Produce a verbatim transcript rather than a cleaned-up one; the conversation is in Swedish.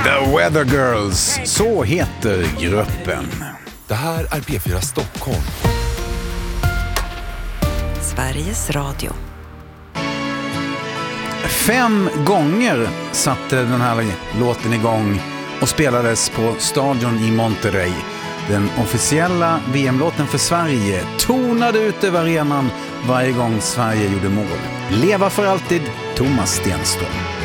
The Weather Girls, så heter gruppen. Det här är P fyra Stockholm. Sveriges Radio. Fem gånger satte den här låten igång och spelades på stadion i Monterrey. Den officiella V M-låten för Sverige tonade ut över arenan varje gång Sverige gjorde mål. Leva för alltid, Thomas Stenström.